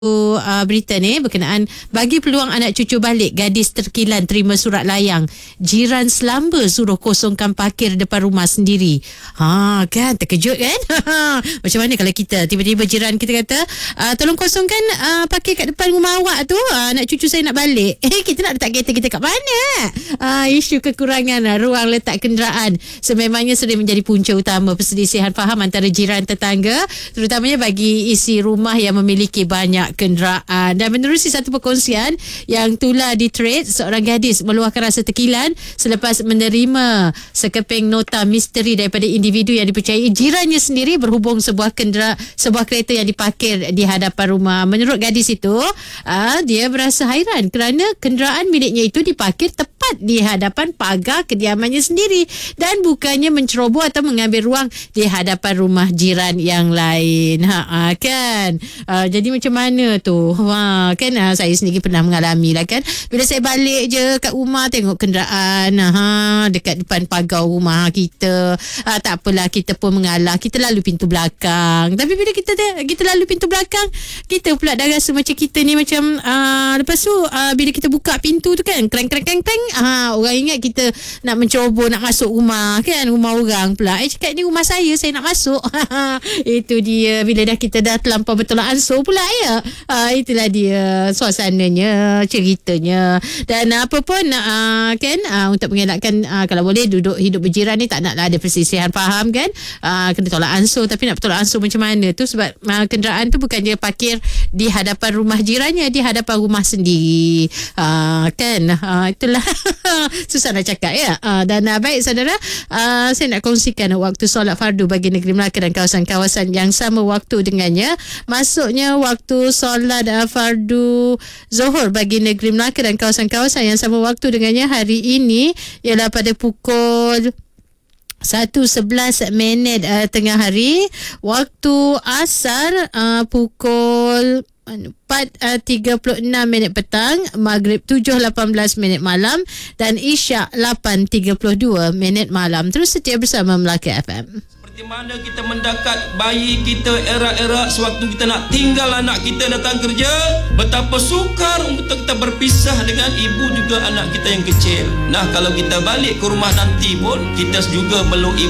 berita ni berkenaan bagi peluang anak cucu balik, gadis terkilan terima surat layang, jiran selamba suruh kosongkan parkir depan rumah sendiri. Kan terkejut kan? Macam mana kalau kita tiba-tiba jiran kita kata tolong kosongkan parkir kat depan rumah awak tu, anak cucu saya nak balik. Kita nak letak kereta kita kat mana? Isu kekurangan ruang letak kenderaan sememangnya sering menjadi punca utama perselisihan faham antara jiran tetangga, terutamanya bagi isi rumah yang memiliki banyak kenderaan. Dan menerusi satu perkongsian yang tular di Trade, seorang gadis meluahkan rasa terkilan selepas menerima sekeping nota misteri daripada individu yang dipercayai jirannya sendiri berhubung sebuah kereta yang diparkir di hadapan rumah. Menurut gadis itu, dia berasa hairan kerana kenderaan miliknya itu diparkir tepat di hadapan pagar kediamannya sendiri dan bukannya menceroboh atau mengambil ruang di hadapan rumah jiran yang lain. Kan? Jadi macam mana tu? Kan saya sendiri pernah mengalami lah kan. Bila saya balik je kat rumah tengok kenderaan dekat depan pagar rumah kita. Tak apalah, kita pun mengalah. Kita lalu pintu belakang. Tapi bila kita lalu pintu belakang, kita pula dah rasa macam kita ni macam lepas tu bila kita buka pintu tu kan, kreng orang ingat kita nak menceroboh nak masuk rumah kan, rumah orang pula. Cakap ni rumah saya nak masuk. Itu dia, bila kita dah terlampau bertolak ansur pula ya. Itulah dia suasananya, ceritanya. Dan apa pun kan, untuk mengelakkan kalau boleh duduk hidup berjiran ni tak naklah ada perselisihan faham kan. Kena tolak ansur, tapi nak bertolak ansur macam mana tu, sebab kenderaan tu bukan dia parkir di hadapan rumah jirannya, di hadapan rumah sendiri. Kan itulah susah nak cakap ya. Dan baik saudara, saya nak kongsikan waktu solat fardu bagi negeri Melaka dan kawasan-kawasan yang sama waktu dengannya. Masuknya waktu solat fardu Zuhur bagi negeri Melaka dan kawasan-kawasan yang sama waktu dengannya hari ini ialah pada pukul 1:11 tengah hari. Waktu asar pukul 4:36 petang, Maghrib 7:18 malam dan Isyak 8:32 malam. Terus setia bersama Melaka FM. Seperti mana kita mendekat bayi kita erak-erak sewaktu kita nak tinggal anak kita datang kerja, betapa sukar untuk kita berpisah dengan ibu juga anak kita yang kecil. Nah, kalau kita balik ke rumah nanti pun kita juga meluk ibu